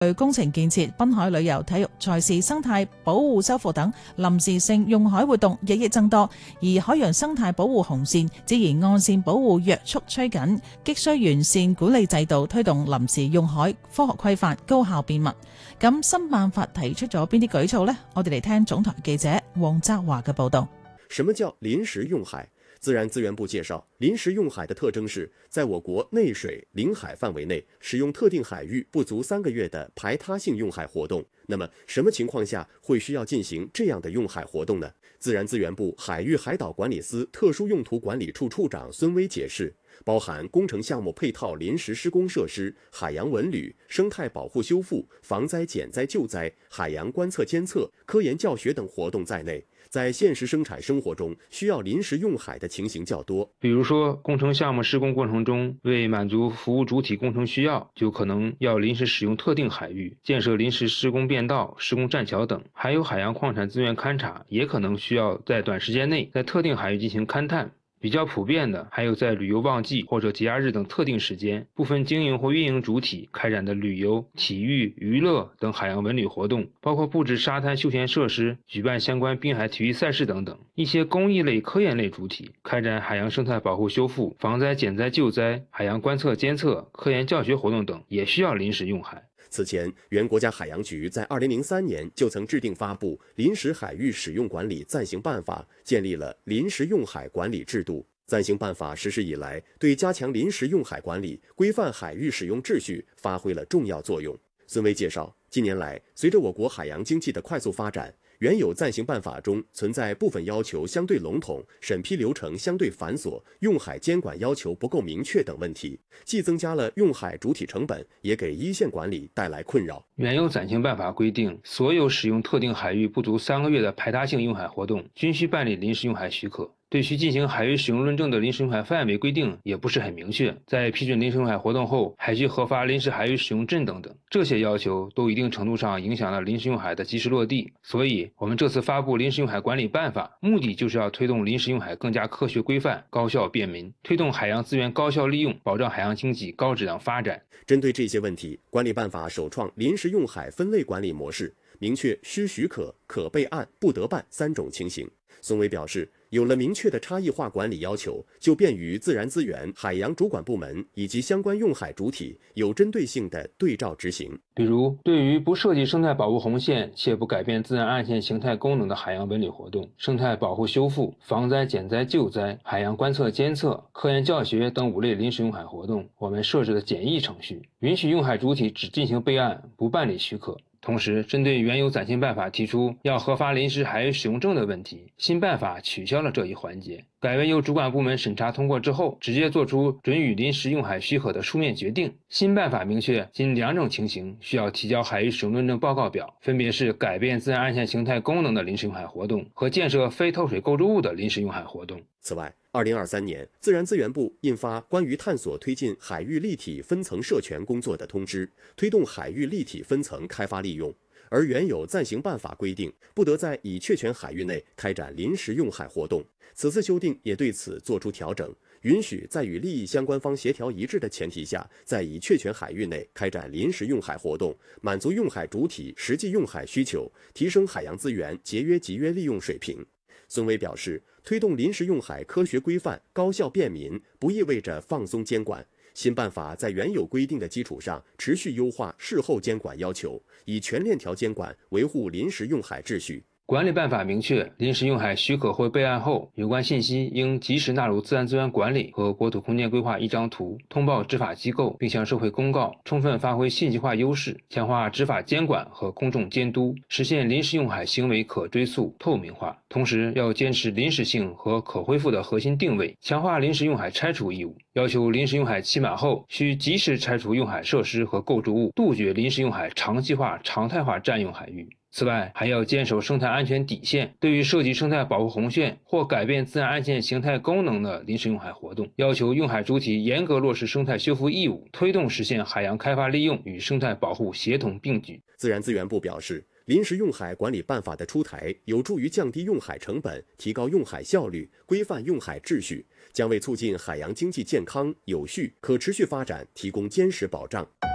工程建設、濱海旅遊、體育賽事、生態保護修復等臨時性用海活動日益增多，而海洋生態保護紅線、自然岸線保護約束趨緊，急需完善管理制度，推動臨時用海科學規範、高效便民。咁新辦法提出咗邊啲舉措呢？我哋嚟聽總台記者黃澤華嘅報道。 什麼叫臨時用海？自然資源部介紹，臨時用海的特徵是在我國內水領海範圍內使用特定海域不足3個月的排他性用海活動。那麼什麼情況下會需要進行這樣的用海活動呢？自然資源部海域海島管理司特殊用途管理處處長孫威解釋，包含工程項目配套臨時施工設施、海洋文旅、生態保護修復、防災減災救災、海洋觀測監測、科研教學等活動在內，在現實生產生活中需要臨時用海的情形較多。 比如說工程項目施工過程中，為滿足服務主體工程需要，就可能要臨時使用特定海域，建設臨時施工便道、施工棧橋等。還有海洋礦產資源勘察，也可能需要在短時間內在特定海域進行勘探。比較普遍的還有在旅遊旺季或者節假日等特定時間，部分經營或運營主體開展的旅遊、體育、娛樂等海洋文旅活動，包括布置沙灘休閒設施、舉辦相關濱海體育賽事等等。一些公益類、科研類主體開展海洋生態保護修復、防災減災救災、海洋觀測監測、科研教學活動等，也需要臨時用海。 此前，原國家海洋局在2003年就曾制定發布《臨時海域使用管理暫行辦法》，建立了臨時用海管理制度。暫行辦法實施以來，對加強臨時用海管理、規範海域使用秩序發揮了重要作用。孫威介紹，近年來，隨着我國海洋經濟的快速發展，原有暫行辦法中存在部分要求相對籠統、審批流程相對繁瑣、用海監管要求不夠明確等問題，既增加了用海主體成本，也給一線管理帶來困擾。 原有暫行辦法規定，所有使用特定海域不足3個月的排他性用海活動，均需辦理臨時用海許可。對需進行海域使用論證的臨時用海範圍規定也不是很明確，在批准臨時用海活動後，還需核發臨時海域使用證等等，這些要求都一定程度上影響了臨時用海的及時落地。所以，我們這次發布臨時用海管理辦法，目的就是要推動臨時用海更加科學規範、高效便民，推動海洋資源高效利用，保障海洋經濟高質量發展。 針對這些問題，管理辦法首創臨時用海分類管理模式，明確需許可、可備案、不得辦3種情形。孫威表示，有了明確的差異化管理要求，就便於自然資源、海洋主管部門以及相關用海主體有針對性的對照執行。 比如，對於不涉及生態保護紅線且不改變自然岸線形態功能的海洋文旅活動、生態保護修復、防災減災救災、海洋觀測監測、科研教學等5類臨時用海活動，我們設置了簡易程序，允許用海主體只進行備案，不辦理許可。同時，針對原有暫行辦法提出要核發臨時海域使用證的問題，新辦法取消了這一環節，改為由主管部門審查通過之後，直接作出准予臨時用海許可的書面決定。新辦法明確，僅2種情形需要提交海域使用論證報告表，分別是改變自然岸線形態功能的臨時用海活動和建設非透水構築物的臨時用海活動。 此外，2023年，自然資源部印發關於探索推進海域立體分層設權工作的通知，推動海域立體分層開發利用。而原有暫行辦法規定，不得在已確權海域內開展臨時用海活動。此次修訂也對此作出調整，允許在與利益相關方協調一致的前提下，在已確權海域內開展臨時用海活動，滿足用海主體實際用海需求，提升海洋資源節約集約利用水平。孫威表示，推動臨時用海科學規範、高效便民，不意味着放鬆監管。新辦法在原有規定的基礎上，持續優化事後監管要求，以全鏈條監管維護臨時用海秩序。 管理辦法明確，臨時用海許可或備案後，有關信息應及時納入自然資源管理和國土空間規劃1張圖，通報執法機構，並向社會公告，充分發揮信息化優勢，強化執法監管和公眾監督，實現臨時用海行為可追溯、透明化。同時，要堅持臨時性和可恢復的核心定位，強化臨時用海拆除義務，要求臨時用海期滿後需及時拆除用海設施和構築物，杜絕臨時用海長期化、常態化佔用海域。此外，還要堅守生態安全底線，對於涉及生態保護紅線或改變自然岸線形態功能的臨時用海活動，要求用海主體嚴格落實生態修復義務，推動實現海洋開發利用與生態保護協同並舉。 自然資源部表示，臨時用海管理辦法的出台，有助於降低用海成本，提高用海效率，規範用海秩序，將為促進海洋經濟健康、有序、可持續發展提供堅實保障。